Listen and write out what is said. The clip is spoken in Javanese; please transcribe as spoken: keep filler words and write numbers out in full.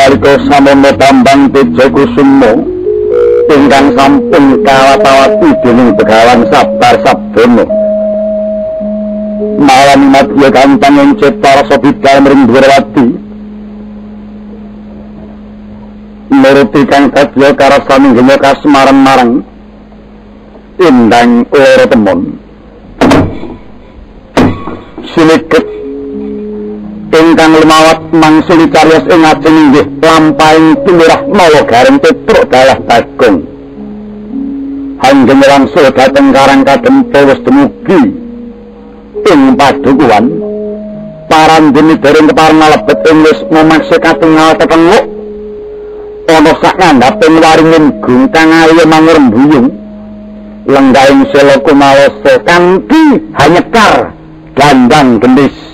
nalika samono Bambang Tejakusuma ingkang sampun kawatawati dening Begawan Sabar Sabdono malam madya kantang ing cipta rasa bidal mring Dwarawati nuruti kang kadya karasane genya kasmareng-mareng indang loro temon siniket ingkang lumawat mangsuli cariyos ing ajeng inggih lampahing tumurah mawa gareng petruk dalah Bagong hanggeng wangsul dhateng Karang Kadempa wis dumugi ing padukuhan parandene dereng kepareng lebet ing wis mamaksa katingal tetenguk ana sak ngandhaping waringin gung kang ayo mangrembuyung lenggahing sela kumawasa kanthi hanyekar gandang gendis